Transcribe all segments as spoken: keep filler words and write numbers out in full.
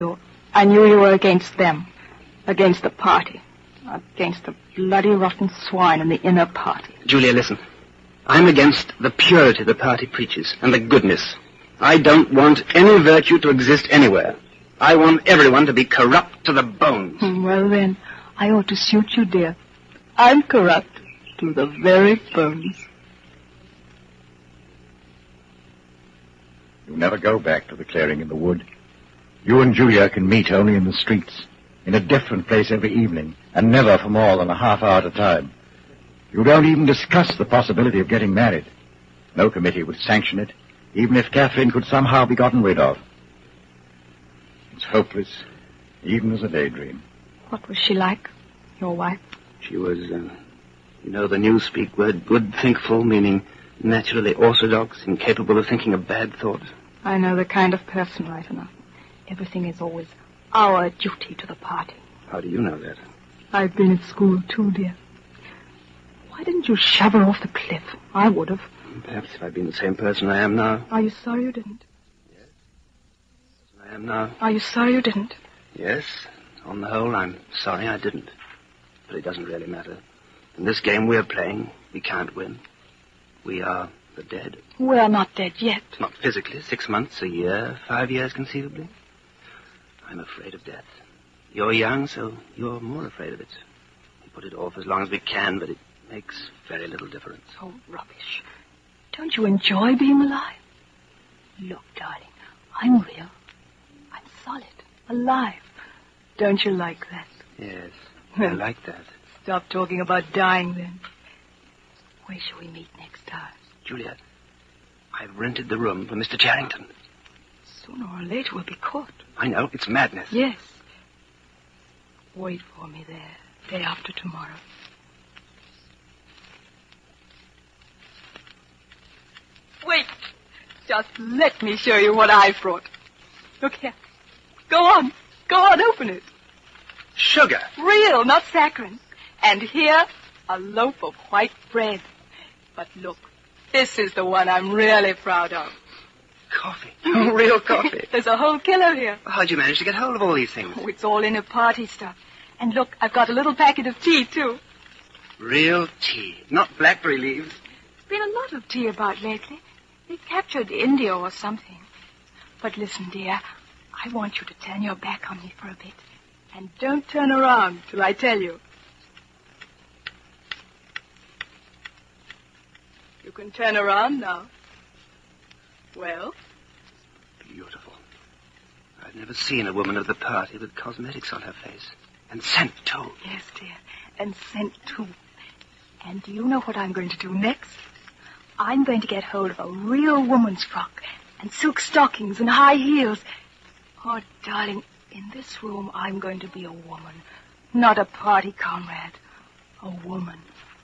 I knew you were against them, against the party, against the bloody rotten swine in the inner party. Julia, listen. I'm against the purity the party preaches and the goodness. I don't want any virtue to exist anywhere. I want everyone to be corrupt to the bones. Well, then, I ought to suit you, dear. I'm corrupt to the very bones. You never go back to the clearing in the wood. You and Julia can meet only in the streets, in a different place every evening, and never for more than a half hour at a time. You don't even discuss the possibility of getting married. No committee would sanction it, even if Catherine could somehow be gotten rid of. It's hopeless, even as a daydream. What was she like, your wife? She was, uh, you know the newspeak word, good thinkful, meaning naturally orthodox, incapable of thinking a bad thought. I know the kind of person right enough. Everything is always our duty to the party. How do you know that? I've been at school, too, dear. Why didn't you shove her off the cliff? I would have. Perhaps if I'd been the same person I am now. Are you sorry you didn't? Yes. I am now. Are you sorry you didn't? Yes. On the whole, I'm sorry I didn't. But it doesn't really matter. In this game we're playing, we can't win. We are the dead. We're not dead yet. Not physically. Six months, a year, five years conceivably. I'm afraid of death. You're young, so you're more afraid of it. We put it off as long as we can, but it makes very little difference. Oh, rubbish. Don't you enjoy being alive? Look, darling, I'm real. I'm solid, alive. Don't you like that? Yes, I like that. Stop talking about dying, then. Where shall we meet next time? Julia, I've rented the room for Mister Charrington. Sooner or later we'll be caught. I know, it's madness. Yes. Wait for me there, day after tomorrow. Wait. Just let me show you what I've brought. Look here. Go on. Go on, open it. Sugar. Real, not saccharine. And here, a loaf of white bread. But look, this is the one I'm really proud of. Coffee. Real coffee. There's a whole kilo here. How'd you manage to get hold of all these things? Oh, it's all in a party stuff. And look, I've got a little packet of tea, too. Real tea, not blackberry leaves. There's been a lot of tea about lately. They captured India or something. But listen, dear, I want you to turn your back on me for a bit. And don't turn around till I tell you. You can turn around now. Well? Beautiful. I've never seen a woman of the party with cosmetics on her face. And scent, too. Yes, dear. And scent, too. And do you know what I'm going to do next? I'm going to get hold of a real woman's frock and silk stockings and high heels. Oh, darling, in this room I'm going to be a woman, not a party comrade. A woman.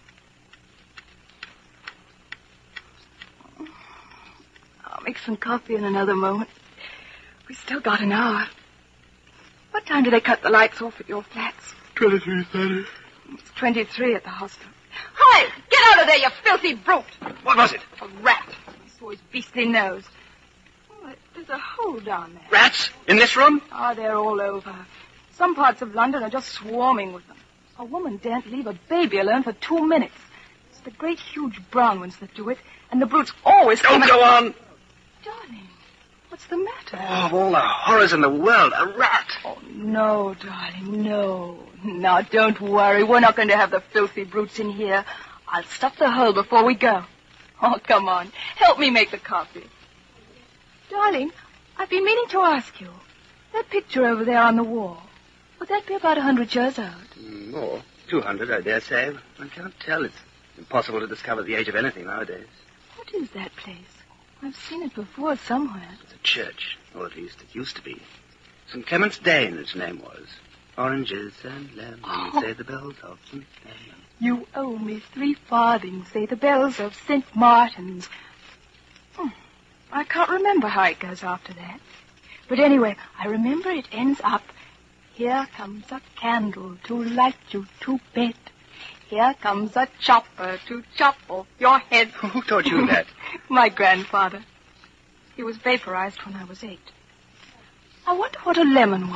I'll make some coffee in another moment. We've still got an hour. What time do they cut the lights off at your flats? Twenty-three thirty. It's twenty-three at the hostel. Hi! Get out of there, you filthy brute! What was it? A rat. I saw his beastly nose. Oh, there's a hole down there. Rats? In this room? Oh, they're all over. Some parts of London are just swarming with them. A woman daren't leave a baby alone for two minutes. It's the great, huge brown ones that do it, and the brutes always Don't come go on! Darling, what's the matter? Oh, of all the horrors in the world, a rat! Oh, no, darling, no. Now, don't worry. We're not going to have the filthy brutes in here. I'll stuff the hole before we go. Oh, come on. Help me make the coffee. Darling, I've been meaning to ask you. That picture over there on the wall, would that be about a hundred years old? More. Two hundred, I dare say. I can't tell. It's impossible to discover the age of anything nowadays. What is that place? I've seen it before somewhere. It's a church, or at least it used to be. Saint Clement's Dane, its name was. Oranges and lemons, Oh. say the bells of Saint Clement. You owe me three farthings, say the bells of Saint Martin's. Hmm. I can't remember how it goes after that. But anyway, I remember it ends up, here comes a candle to light you to bed. Here comes a chopper to chop off your head. Who taught you that? My grandfather. He was vaporized when I was eight. I wonder what a lemon